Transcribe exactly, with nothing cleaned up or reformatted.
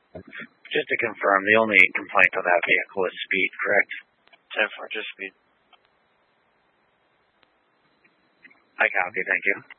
Just to confirm, the only complaint of that vehicle is speed, correct? ten four, just speed. I copy, thank you.